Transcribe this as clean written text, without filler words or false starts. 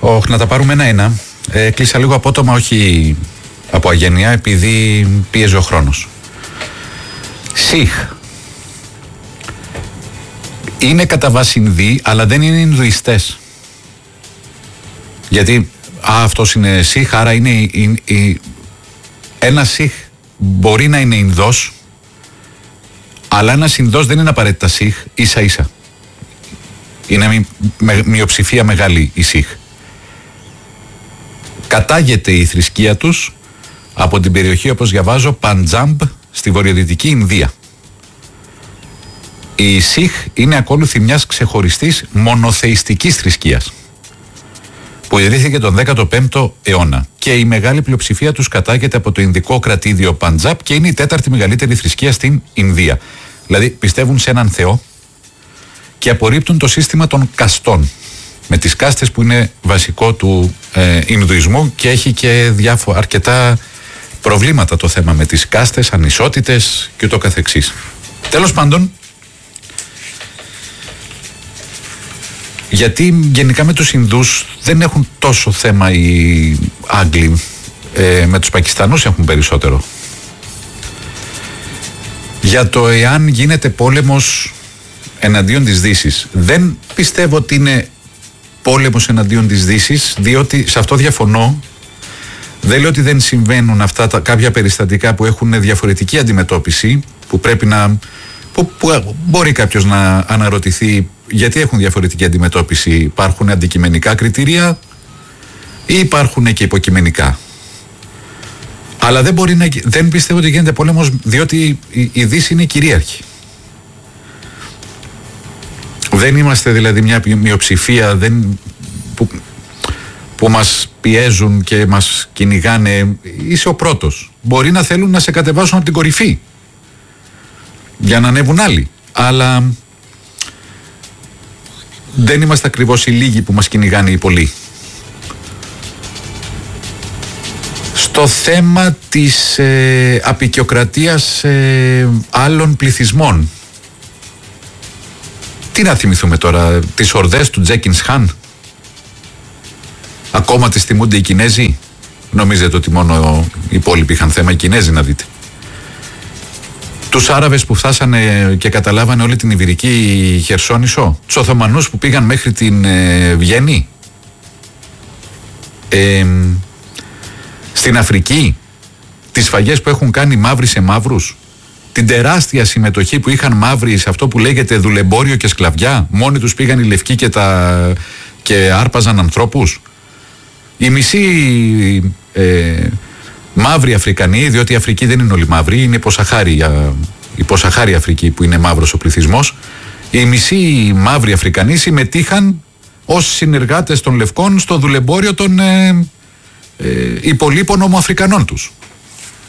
Να τα πάρουμε ένα-ένα. Κλείσα λίγο απότομα, όχι από αγένεια, επειδή πίεζε ο χρόνος. Σιχ. Είναι κατά βάση Ινδοί, αλλά δεν είναι Ινδουιστές. Γιατί αυτός είναι Σιχ, άρα είναι ένα Σιχ μπορεί να είναι Ινδός, αλλά ένας Ινδός δεν είναι απαραίτητα Σιχ, ίσα ίσα. Είναι μειοψηφία μεγάλη η Σιχ. Κατάγεται η θρησκεία τους από την περιοχή, όπως διαβάζω, Παντζάμπ, στη βορειοδυτική Ινδία. Οι Σιχ είναι ακόλουθοι μιας ξεχωριστής μονοθεϊστικής θρησκείας που ιδρύθηκε τον 15ο αιώνα και η μεγάλη πλειοψηφία τους κατάγεται από το Ινδικό κρατήδιο Παντζάμπ και είναι η τέταρτη μεγαλύτερη θρησκεία στην Ινδία. Δηλαδή πιστεύουν σε έναν Θεό και απορρίπτουν το σύστημα των καστών, με τις κάστες που είναι βασικό του Ινδουισμού, και έχει και αρκετά προβλήματα το θέμα με τις κάστες, ανισότητες και ούτω καθεξής. Τέλος πάντων, γιατί γενικά με τους Ινδούς δεν έχουν τόσο θέμα οι Άγγλοι, με τους Πακιστανούς έχουν περισσότερο. Για το εάν γίνεται πόλεμος εναντίον της Δύσης. Δεν πιστεύω ότι είναι πόλεμος εναντίον της Δύσης, διότι σε αυτό διαφωνώ. Δεν λέω ότι δεν συμβαίνουν αυτά κάποια περιστατικά που έχουν διαφορετική αντιμετώπιση, που πρέπει να... που μπορεί κάποιος να αναρωτηθεί γιατί έχουν διαφορετική αντιμετώπιση. Υπάρχουν αντικειμενικά κριτήρια ή υπάρχουν και υποκειμενικά. Αλλά δεν πιστεύω ότι γίνεται πόλεμος, διότι η Δύση είναι κυρίαρχη. Δεν είμαστε δηλαδή μια μειοψηφία που μας πιέζουν και μας κυνηγάνε. Είσαι ο πρώτος. Μπορεί να θέλουν να σε κατεβάσουν από την κορυφή για να ανέβουν άλλοι. Αλλά δεν είμαστε ακριβώς οι λίγοι που μας κυνηγάνε οι πολλοί. Στο θέμα της αποικιοκρατίας άλλων πληθυσμών, τι να θυμηθούμε τώρα, τις ορδές του Τζέκινς Χαν? Ακόμα τις θυμούνται οι Κινέζοι? Νομίζετε ότι μόνο οι υπόλοιποι είχαν θέμα, οι Κινέζοι να δείτε? Τους Άραβες που φτάσανε και καταλάβανε όλη την Ιβηρική Χερσόνησο, τους Οθωμανούς που πήγαν μέχρι την Βιέννη, στην Αφρική, τις σφαγές που έχουν κάνει μαύροι σε μαύρους, την τεράστια συμμετοχή που είχαν μαύροι σε αυτό που λέγεται δουλεμπόριο και σκλαβιά. Μόνοι τους πήγαν οι λευκοί και άρπαζαν ανθρώπους. Οι μισοί μαύροι Αφρικανοί, διότι η Αφρική δεν είναι όλοι μαύροι, είναι υποσαχάρια Αφρική που είναι μαύρος ο πληθυσμός. Οι μισοί μαύροι Αφρικανοί συμμετείχαν ως συνεργάτες των λευκών στο δουλεμπόριο των υπολείπων ομοαφρικανών τους.